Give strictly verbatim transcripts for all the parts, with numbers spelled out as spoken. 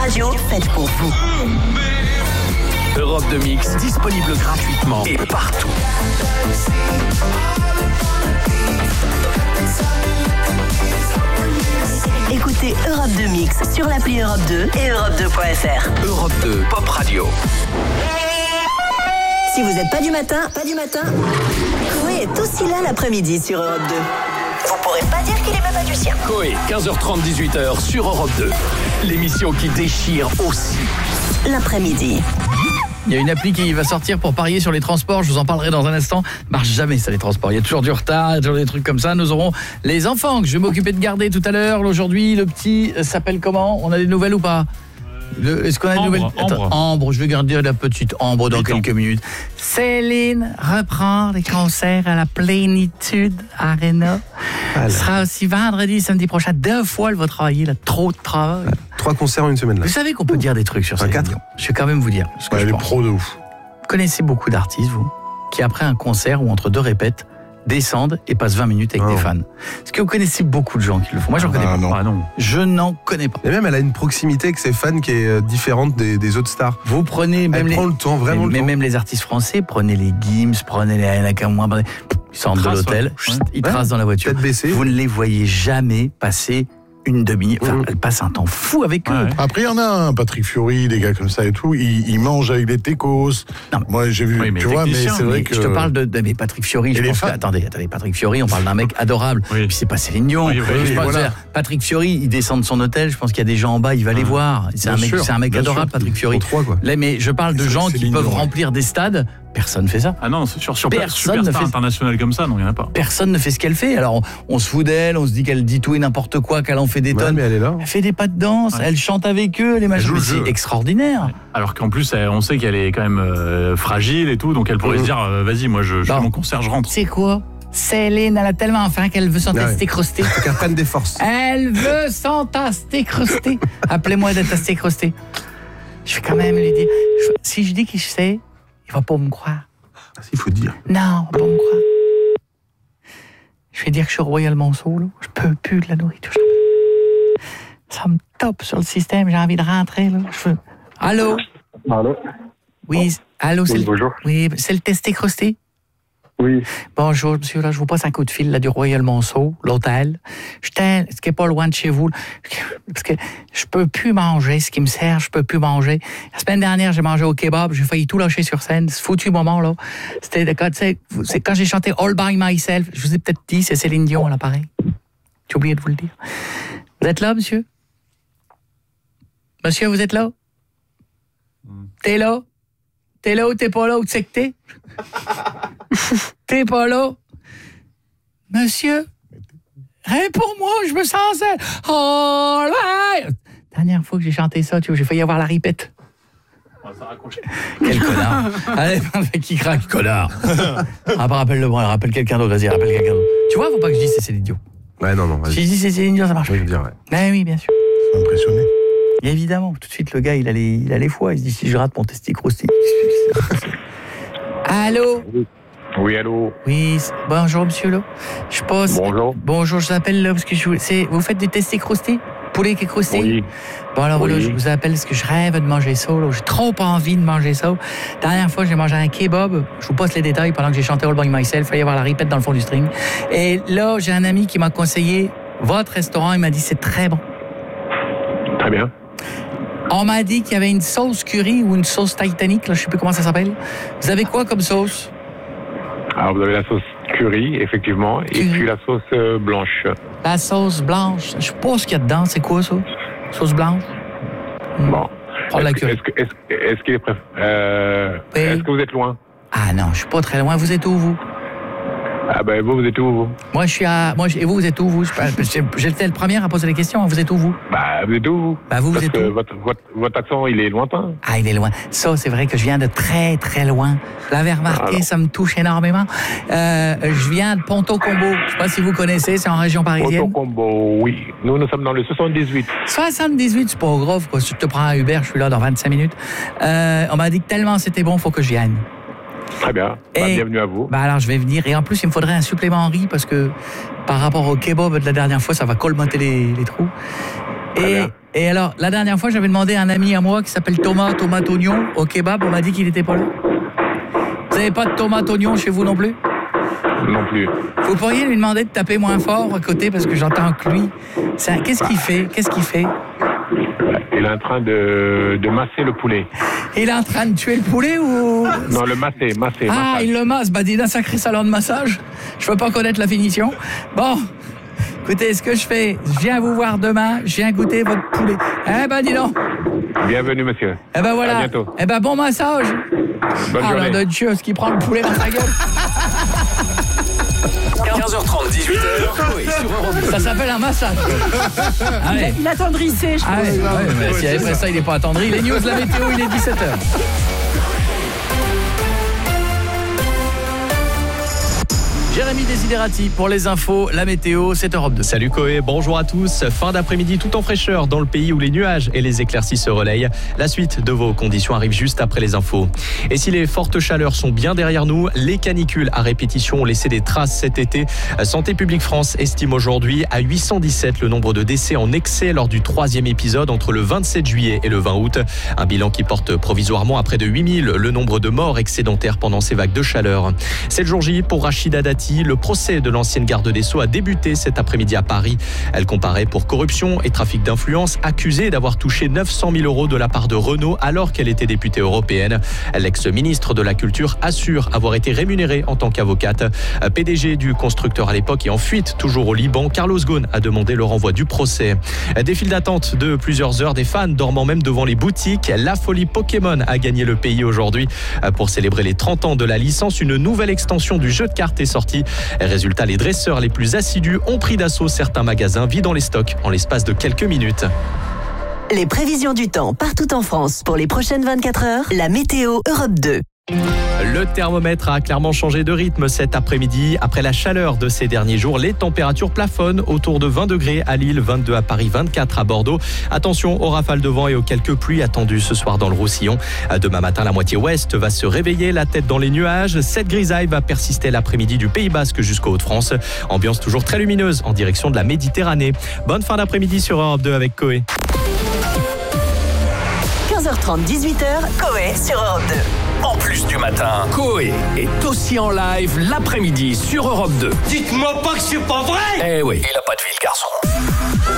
radio faite pour vous. Europe deux Mix, disponible gratuitement et partout. Écoutez Europe deux Mix sur l'appli Europe deux et Europe deux point F R. Europe deux, Pop Radio. Si vous n'êtes pas du matin, pas du matin, Coé est aussi là l'après-midi sur Europe deux. Vous pourrez pas dire qu'il est même pas du sien. Coé, quinze heures trente, dix-huit heures sur Europe deux. L'émission qui déchire aussi. L'après-midi. Il y a une appli qui va sortir pour parier sur les transports, je vous en parlerai dans un instant. Marche jamais ça les transports, il y a toujours du retard, il y a toujours des trucs comme ça. Nous aurons les enfants que je vais m'occuper de garder tout à l'heure. Aujourd'hui, le petit s'appelle comment? On a des nouvelles ou pas? Le, est-ce qu'on a des Ambre, nouvelles? Attends, Ambre. Ambre, je vais garder la petite Ambre dans Attends. quelques minutes. Céline reprend les concerts à la Plénitude Arena. Ah Ce sera aussi vendredi, samedi prochain. Deux fois, elle va travailler, là, trop de travail. Trois concerts en une semaine là. Vous savez qu'on peut dire des trucs sur Enfin, Céline quatre. Dion. Je vais quand même vous dire ce que Ouais, je elle est pense. pro de ouf. Vous connaissez beaucoup d'artistes, vous, qui après un concert ou entre deux répètes, descendent et passent vingt minutes avec Oh. des fans. Est-ce que vous connaissez beaucoup de gens qui le font? Moi, j'en connais Ah pas. non. Ah non. Je n'en connais pas. Et même elle a une proximité avec ses fans qui est euh, différente des, des autres stars. Vous prenez même Elle les... prend le temps, vraiment mais, le mais temps. même les artistes français, prenez les Gims, prenez les Nakamura, prenez- ils sortent de Trace, l'hôtel, ouais. chut, ils Ouais. tracent dans la voiture. Tête baissée. Vous ne les voyez jamais passer une demi... Enfin, Mhm. elles passent un temps fou avec eux. Ouais, ouais. Après, il y en a un, Patrick Fiori, des gars comme ça et tout, ils, ils mangent avec des techos. Non, mais- Moi, j'ai vu, Oui, mais tu vois, mais technicien, c'est vrai Mais que... je te parle de, de mais Patrick Fiori, je Et les pense que, fans. attendez, attendez, Patrick Fiori, on parle d'un mec adorable. Oui. Puis c'est pas Céline Dion. Oui, oui, Je oui, pense voilà. que Patrick Fiori, il descend de son hôtel, je pense qu'il y a des gens en bas, il va les Ah. voir. C'est un Bien mec, sûr, c'est un mec bien adorable, sûr. Patrick Fiori. Pour trois quoi. Là, mais je parle de C'est gens qui Céline peuvent Dion, ouais. remplir des stades. Personne fait ça. Ah non, c'est sur, sur Personne ne Superstar fait- international comme ça, non, il n'y en a pas. Personne ne fait ce qu'elle fait. Alors, on, on se fout d'elle, on se dit qu'elle dit tout et n'importe quoi, qu'elle en fait des Ouais, tonnes. mais elle est là. Elle fait des pas de danse, Ouais. elle chante avec eux, les machins. joue le Mais jeu. c'est extraordinaire. Alors qu'en plus, elle- on sait qu'elle est quand même euh, fragile et tout, donc elle pourrait Mhm. se dire, euh, vas-y, moi je, je Non. fais mon concert, je rentre. C'est quoi? Céline, elle a tellement faim qu'elle veut son Ouais. testé crusté. Faut qu'elle prenne des forces. Elle veut son tasté crusté. Appelez-moi de tasté crusté. Je vais quand même lui dire. je- si je dis qu'il sait, il va pas me croire. Il faut dire. Non, il va pas me croire. Je vais dire que je suis Royal Monceau, là. Je peux plus de la nourriture. Ça me top sur le système, j'ai envie de rentrer, là. Je veux... Allô? Allô? Oui, allô, c'est Oui, le... bonjour. Oui, c'est le testé crusté? Oui, Bonjour, monsieur, là, je vous passe un coup de fil là, du Royal Monceau, l'hôtel. Je t'aime, ce qui est pas loin de chez vous. là. Parce que je peux plus manger ce qui me sert, je peux plus manger. La semaine dernière, j'ai mangé au kebab, j'ai failli tout lâcher sur scène. Ce foutu moment, là. C'était de- quand, tu sais, vous- c'est quand j'ai chanté All by Myself. Je vous ai peut-être dit, c'est Céline Dion à l'appareil. J'ai oublié de vous le dire. Vous êtes là, monsieur? Monsieur, vous êtes là? T'es là? T'es là ou t'es pas là? Où tu sais que t'es? T'es pas là? Monsieur? Réponds-moi, je me sens seul. All right! Dernière fois que j'ai chanté ça, tu vois, j'ai failli avoir la ripette. Quel connard. Allez, qui craque, connard. Ah, bah, rappelle-le moi, rappelle quelqu'un d'autre, vas-y, rappelle quelqu'un d'autre. Tu vois, faut pas que je dise c'est Céline Dion. Ouais, non, non, Si je vas-y. dis c'est Céline Dion, ça marche Je pas. veux dire, ouais. Ben oui, bien sûr. C'est impressionné. Et évidemment, tout de suite, le gars, il a les, il a les foies. Il se dit, si je rate mon testicroustique. Allô? oui, allô? Oui, c'est- bonjour, monsieur, là. Je passe. Bonjour. Bonjour, je vous appelle, là, parce que je vous... c'est... vous faites du testicrousté? Poulet qui est crousté? Oui, Bon, alors voilà, Oui. je vous appelle parce que je rêve de manger ça, là. J'ai trop envie de manger ça. Dernière fois, j'ai mangé un kebab. Je vous passe les détails pendant que j'ai chanté All by Myself. Il fallait y avoir la ripette dans le fond du string. Et là, j'ai un ami qui m'a conseillé votre restaurant. Il m'a dit, c'est très bon. très bien. On m'a dit qu'il y avait une sauce curry ou une sauce Titanic, là, je sais plus comment ça s'appelle. Vous avez quoi comme sauce? Alors, vous avez la sauce curry, effectivement, et Curry. puis la sauce euh, blanche. La sauce blanche. Je sais pas ce qu'il y a dedans. C'est quoi, ça? Sauce blanche? Hmm. Bon. Prends la Est-ce que- curry. est-ce que- est-ce est-ce qu'il est préf... euh, Oui. Est-ce que vous êtes loin? Ah non, je suis pas très loin. Vous êtes où, vous? Ah ben, vous, vous êtes où, vous? Moi, je suis à... Moi, je- Et vous, vous êtes où, vous? Je- je- J'étais le premier à poser les questions. Vous êtes où, vous? Bah, vous êtes où, vous? Bah, vous, vous Parce êtes que où? votre, votre, votre accent, il est lointain. Ah, il est loin. Ça, c'est vrai que je viens de très, très loin. Vous l'avez remarqué, Alors. ça me touche énormément. Euh, je viens de Ponto Combo. Je sais pas si vous connaissez, c'est en région parisienne. Autocombo, oui. Nous, nous sommes dans le soixante-dix-huit. soixante-dix-huit, c'est pas grave, quoi. Si je te prends un Uber, je suis là dans vingt-cinq minutes. Euh, on m'a dit que tellement c'était bon, faut que je vienne. Très bien. Bah, Et- bienvenue à vous. Bah alors, je vais venir. Et en plus, il me faudrait un supplément en riz parce que par rapport au kebab de la dernière fois, ça va colmater les, les trous. Très Et, bien. Et alors, la dernière fois, j'avais demandé à un ami à moi qui s'appelle Thomas, Thomas Oignon, au kebab, on m'a dit qu'il était pas là. Vous n'avez pas de tomate oignon chez vous non plus? Non plus. Vous pourriez lui demander de taper moins fort à côté parce que j'entends que lui. Ça, qu'est-ce qu'il fait? Qu'est-ce qu'il fait? Il est en train de, de masser le poulet. Il est en train de tuer le poulet ou... Non, le masser, masser. Ah, massage. il le masse. Bah, dis d'un sacré salon de massage. Je peux pas connaître la finition. Bon, écoutez, ce que je fais, je viens vous voir demain, je viens goûter votre poulet. Eh ben, dis donc. Bienvenue, monsieur. Eh ben voilà. À bientôt. Eh ben bon massage. Bonne Ah, journée. nom de Dieu, ce qui prend le poulet dans sa gueule. quinze heures trente, dix-huit heures, Coé sur Europe deux. Ça s'appelle un massage. Allez. Il attendrissait, je Ah ouais, pense. ouais, mais si après ça, il n'est pas attendri. Les news, la météo, il est dix-sept heures. Jérémy Desiderati pour les infos, la météo, c'est Europe deux. Salut Coé, bonjour à tous. Fin d'après-midi tout en fraîcheur dans le pays où les nuages et les éclaircies se relayent. La suite de vos conditions arrive juste après les infos. Et si les fortes chaleurs sont bien derrière nous, les canicules à répétition ont laissé des traces cet été. Santé publique France estime aujourd'hui à huit cent dix-sept le nombre de décès en excès lors du troisième épisode entre le vingt-sept juillet et le vingt août. Un bilan qui porte provisoirement à près de huit mille le nombre de morts excédentaires pendant ces vagues de chaleur. C'est le jour J pour Rachida Dati. Le procès de l'ancienne garde des Sceaux a débuté cet après-midi à Paris. Elle comparaît pour corruption et trafic d'influence, accusée d'avoir touché neuf cent mille euros de la part de Renault alors qu'elle était députée européenne. L'ex-ministre de la Culture assure avoir été rémunérée en tant qu'avocate. P D G du constructeur à l'époque est en fuite, toujours au Liban. Carlos Ghosn a demandé le renvoi du procès. Des files d'attente de plusieurs heures, des fans dormant même devant les boutiques. La folie Pokémon a gagné le pays aujourd'hui. Pour célébrer les trente ans de la licence, une nouvelle extension du jeu de cartes est sortie. Résultat, les dresseurs les plus assidus ont pris d'assaut certains magasins vidant les stocks en l'espace de quelques minutes. Les prévisions du temps partout en France pour les prochaines vingt-quatre heures, la météo Europe deux. Le thermomètre a clairement changé de rythme cet après-midi. Après la chaleur de ces derniers jours, les températures plafonnent autour de vingt degrés à Lille, vingt-deux à Paris, vingt-quatre à Bordeaux. Attention aux rafales de vent et aux quelques pluies attendues ce soir dans le Roussillon. Demain matin, la moitié ouest va se réveiller, la tête dans les nuages. Cette grisaille va persister l'après-midi du Pays Basque jusqu'au Hauts-de-France. Ambiance toujours très lumineuse en direction de la Méditerranée. Bonne fin d'après-midi sur Europe deux avec Coé. quinze heures trente, dix-huit heures, Coé sur Europe deux. En plus du matin, Coé est aussi en live l'après-midi sur Europe deux. Dites-moi pas que c'est pas vrai! Eh oui, il a pas de vie, le garçon.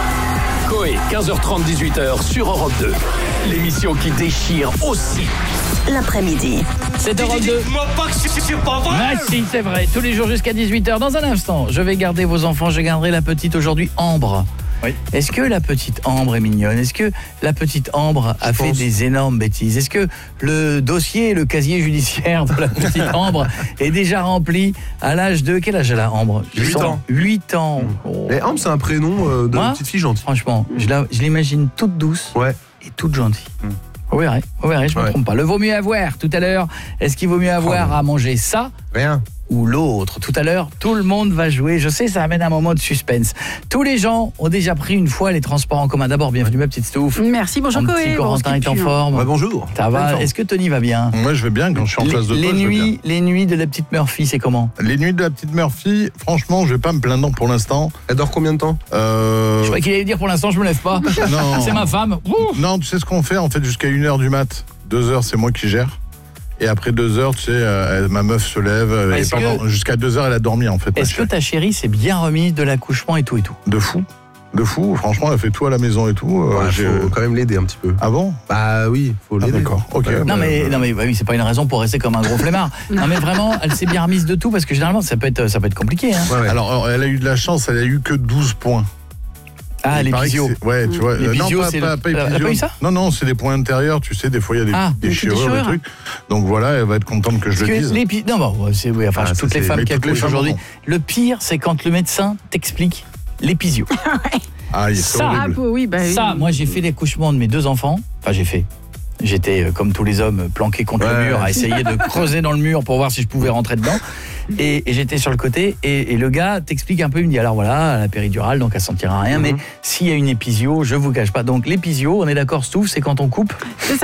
Coé, quinze heures trente, dix-huit heures sur Europe deux. L'émission qui déchire aussi l'après-midi. C'est Europe deux. Dites-moi pas que c'est, c'est pas vrai! Ah si, c'est vrai. Tous les jours jusqu'à dix-huit heures. Dans un instant, je vais garder vos enfants. Je garderai la petite aujourd'hui, Ambre. Oui. Est-ce que la petite Ambre est mignonne? Est-ce que la petite Ambre a Je fait pense. des énormes bêtises? Est-ce que le dossier, le casier judiciaire de la petite Ambre est déjà rempli à l'âge de... Quel âge elle a, Ambre? huit ans. huit ans. Oh. Et Ambre, c'est un prénom euh, de Moi petite fille gentille. Franchement, je la- je l'imagine toute douce Ouais. et toute gentille. Vous verrez, vous verrez, je ne me Ouais. trompe pas. Le vaut mieux avoir, tout à l'heure, est-ce qu'il vaut mieux avoir à manger ça Rien. ou l'autre? Tout à l'heure, tout le monde va jouer. Je sais, ça amène un moment de suspense. Tous les gens ont déjà pris une fois les transports en commun. D'abord, bienvenue ma petite Stouff. Merci, bonjour Mon Coé. petit Bon, Corentin ce qui est en pue, hein. forme. Ouais, bonjour. Ça Bonne va? forme. Est-ce que Tony va bien? Moi, je vais bien quand je suis en les, face de les toi. je vais nuits, les nuits de la petite Murphy, c'est comment? bien. Les nuits de la petite Murphy, franchement, je vais pas me plaindre pour l'instant. Elle dort combien de temps? Euh... Je croyais qu'il allait dire pour l'instant, je me lève pas. Non. C'est ma femme. Ouh. Non, tu sais ce qu'on fait en fait jusqu'à une heure du mat. Deux heures, c'est moi qui gère. Et après deux heures, tu sais, euh, ma meuf se lève. euh, et Est-ce pendant- que- Jusqu'à deux heures, elle a dormi en fait. ma Est-ce que chérie. ta chérie s'est bien remise de l'accouchement et tout et tout? De fou. De fou. Franchement, elle fait tout à la maison et tout. Euh, Ouais, j'ai- faut quand même l'aider un petit peu. Ah bon? Bah oui, faut Ah, l'aider. d'accord. Ok. Ouais. Non bah, mais non mais bah oui, c'est pas une raison pour rester comme un gros flemmard. Non mais vraiment, elle s'est bien remise de tout parce que généralement ça peut être ça peut être compliqué hein. Ouais, ouais. Alors, elle a eu de la chance, elle a eu que douze points. Ah, Il les paraît que physios. c'est- Ouais, tu vois. Les euh, non, physios, pas, c'est pas, le- pas Elle a épisio. pas eu ça? Non, non, c'est des points intérieurs, tu sais, des fois il y a des Ah, des déchirures, des déchirures. trucs. Donc voilà, elle va être contente que je Parce le que dise. les pi- non bon, c'est oui, enfin Ah, ça, toutes les c'est- femmes mais qui toutes les accouchent femmes aujourd'hui. en ont. Le pire, c'est quand le médecin t'explique l'épisio. Ah, c'est Ça, Ah, horrible. bah oui, bah oui. Ça, moi j'ai fait l'accouchement de mes deux enfants. Enfin, j'ai fait. J'étais, euh, comme tous les hommes, planqué contre Ouais. le mur, à essayer de creuser dans le mur pour voir si je pouvais rentrer dedans. Et, et j'étais sur le côté, et, et le gars t'explique un peu, il me dit, alors voilà, la péridurale, donc elle sentira rien, Mhm. mais s'il y a une épisio, je vous cache pas. Donc l'épisio, on est d'accord, Stouff, c'est quand on coupe C'est ça.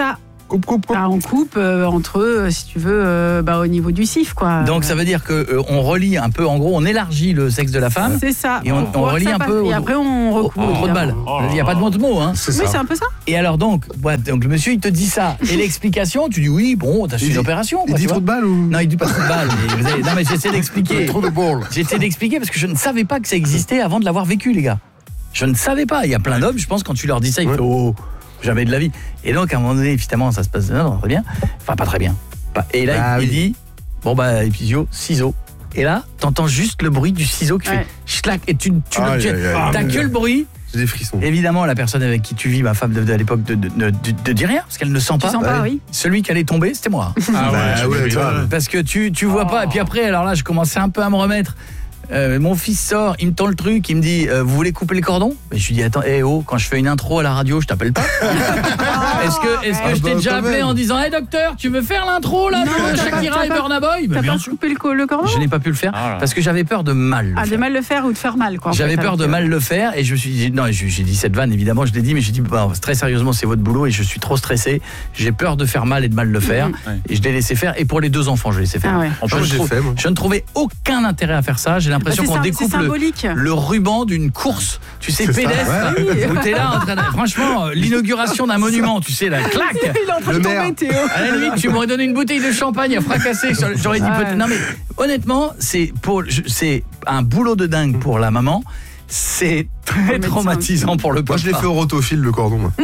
Coupe, coupe, coupe. Bah, on coupe euh, entre eux, si tu veux, euh, bah, au niveau du cif, quoi. Donc ça veut dire que euh, on relie un peu, en gros, on élargit le sexe de la femme. C'est ça. Et on, Pour on voir relie que ça un passe. peu au, Et après, on au, recoupe. au trou de balle. Il n'y a pas de mot mot, hein. C'est Oui, ça. c'est un peu ça. Et alors donc, ouais, donc le monsieur il te dit ça. Et l'explication, tu dis oui, bon, t'as fait Il une dit- opération. Il quoi, dit tu trop vois. de balles ou Non, il dit pas trop de balles. Mais vous avez- Non, mais j'essaie d'expliquer. Trop de balles. J'essaie d'expliquer parce que je ne savais pas que ça existait avant de l'avoir vécu, les gars. Je ne savais pas. Il y a plein d'hommes, je pense, quand tu leur dis ça, ils Ouais. font oh, jamais de la vie. Et donc, à un moment donné, évidemment, ça se passe non, non, très bien. Enfin, pas très bien. Pas- Et là, Ah il, il oui. dit bon, bah, épisio, ciseaux. Et là, t'entends juste le bruit du ciseau qui Ouais. fait schlac. Et tu, tu, Aïe, tu- aïe, aïe. t'as que le bruit. J'ai des frissons. Évidemment, la personne avec qui tu vis, ma femme de, de l'époque, de, de, de, de- de dire rien, parce qu'elle ne sent Tu pas. sens pas, oui. Celui qui allait tomber, c'était moi. Ah Bah ouais, grave. Parce que tu, tu vois pas. Et puis après, alors là, je commençais un peu à me remettre. Euh, mon fils sort, il me tend le truc, il me dit euh, vous voulez couper le cordon? Mais je lui dis attends, eh oh, quand je fais une intro à la radio, je t'appelle pas. Est-ce que, est-ce que Ah je t'ai bah, déjà quand appelé même. en disant hé docteur, tu veux faire l'intro là Non, de t'as pas- Shakira t'as et pas- Burna Boy? Bah, T'as bien pas sûr. coupé le, co- le cordon? Je n'ai pas pu le faire Ah là. parce que j'avais peur de mal le Ah, de faire. mal le faire ou de faire mal, quoi. en J'avais fait, peur avec de eux. mal le faire et je me suis dit non, j'ai j'ai dit cette vanne évidemment, je l'ai dit mais j'ai dit bah, très sérieusement, c'est votre boulot et je suis trop stressé, j'ai peur de faire mal et de mal le faire Mhm. Ouais. et je l'ai laissé faire et pour les deux enfants, je l'ai laissé faire. Ah ouais. En Moi, plus, je je, l'ai trouve- fait, moi. je ne trouvais aucun intérêt à faire ça, j'ai Bah, l'impression c'est qu'on ça, c'est découpe le, symbolique. le ruban d'une course, tu sais, C'est ça, pédestre, ouais. où t'es là en train de... Franchement, euh, l'inauguration d'un monument, tu sais, la claque. Il est en train Le de maire. tomber, Théo. À la limite, tu m'aurais donné une bouteille de champagne à fracasser, j'aurais dit Ouais. peut-être... Non mais honnêtement, c'est pour je- c'est un boulot de dingue pour la maman. C'est très médecin traumatisant pour le Moi, papa. je l'ai fait au rotophile, le cordon. moi.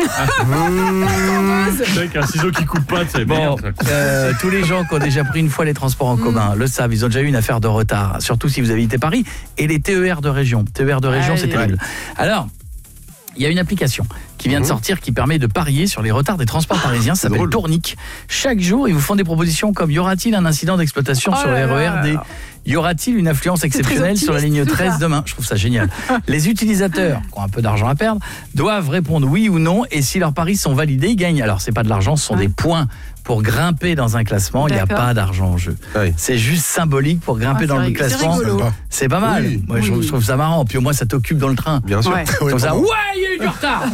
C'est vrai qu'un ciseau qui coupe pas, c'est Bon, merde. euh, tous les gens qui ont déjà pris une fois les transports en commun le savent, ils ont déjà eu une affaire de retard, surtout si vous habitez Paris, et les T E R de région. T E R de région, Ouais, c'est ouais. terrible. Alors, il y a une application qui vient de sortir qui permet de parier sur les retards des transports parisiens, ça s'appelle drôle. Tournic. Chaque jour, ils vous font des propositions comme y aura-t-il un incident d'exploitation Oh sur là les R E R là. D? Y aura-t-il une affluence exceptionnelle sur la ligne optimiste, tout treize ça. demain? Je trouve ça génial. Les utilisateurs qui ont un peu d'argent à perdre doivent répondre oui ou non et si leurs paris sont validés, ils gagnent. Alors, c'est pas de l'argent, ce sont Ouais. des points pour grimper dans un classement. Il n'y a D'accord. pas d'argent en jeu. Ouais. C'est juste symbolique pour grimper Ah, dans c'est le rig- c'est classement. rigolo. Sympa. C'est pas mal. Oui. Moi, je, trouve- Oui. je trouve ça marrant. Puis au moins, ça t'occupe dans le train. Bien sûr. Ouais. Comme ça, ouais, il y a eu du retard.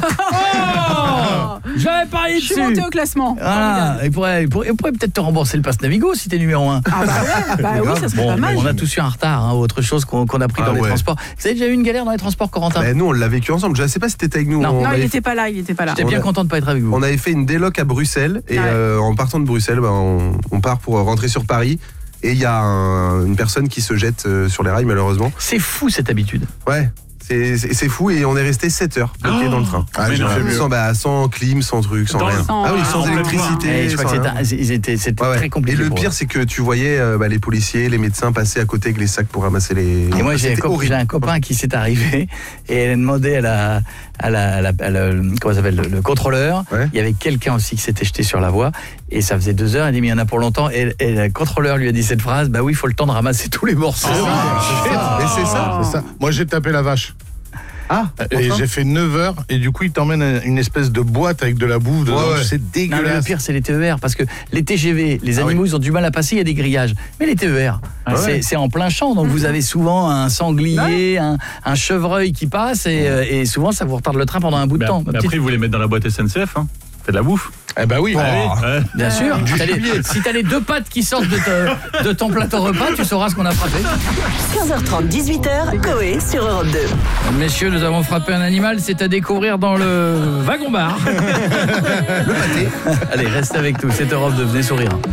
Oh, j'avais parié Je suis dessus. montée au classement. Voilà. Il pourrait, il pourrait, il pourrait peut-être te rembourser le pass Navigo si t'es numéro un. Ah bah ouais, bah oui, ça serait Bon, pas mal. on a tous eu un retard, hein, autre chose qu'on qu'on a pris Ah dans les ouais. transports. Vous avez déjà eu une galère dans les transports, Corentin? Bah, nous, on l'a vécu ensemble. Je sais pas si t'étais avec nous. Non. On Non, il avait- était pas là, il était pas là. J'étais bien on a- content de pas être avec vous. On avait fait une déloc à Bruxelles et Ouais. euh, en partant de Bruxelles, bah, on, on part pour rentrer sur Paris et il y a un- une personne qui se jette euh, sur les rails malheureusement. C'est fou cette habitude. Ouais, c'est c'est- c'est fou et on est resté sept heures bloqués Oh dans le train. Ah, j'ai fait mieux. Sans, bah, sans clim, sans truc, sans Dans le- rien. sans- ah oui, sans en plein électricité. Et je crois sans que rien. c'était- ils étaient- c'était Ouais, ouais. très compliqué. Et le pour pire, eux. c'est que tu voyais euh, bah, les policiers, les médecins passer à côté avec les sacs pour ramasser les. Et moi, j'ai un, C'était cop- horrible. j'ai un copain qui s'est arrivé et elle a demandé à la, à la, à la- à la- comment ça s'appelle, le, le contrôleur. Ouais. Il y avait quelqu'un aussi qui s'était jeté sur la voie et ça faisait deux heures. Elle dit mais il y en a pour longtemps. Et, et le contrôleur lui a dit cette phrase bah oui, il faut le temps de ramasser tous les morceaux. C'est ça. Mais c'est ça. C'est ça. Moi, j'ai tapé la vache. Ah, Et j'ai fait neuf heures et du coup, il t'emmène à une espèce de boîte avec de la bouffe dedans. Ouais, ouais. C'est Non, mais le dégueulasse. pire, c'est les T E R, parce que les T G V, les Ah animaux, ils ont du mal à passer, il y a des grillages. Mais les T E R, Ah c'est ouais. c'est en plein champ, donc vous avez souvent un sanglier, un, un chevreuil qui passe, et, euh, et souvent, ça vous retarde le train pendant un bout de Mais temps. ap- Ma mais petite- après, ils voulaient mettre dans la boîte S N C F. Hein. C'est de la bouffe. Eh ben oui. Ouais. Bien sûr, t'as les- si t'as les deux pattes qui sortent de, te- de ton plateau repas, tu sauras ce qu'on a frappé. quinze heures trente, dix-huit heures, Coé sur Europe deux. Messieurs, nous avons frappé un animal, c'est à découvrir dans le wagon-bar. Le pâté. Allez, reste avec nous, c'est Europe deux, venez sourire.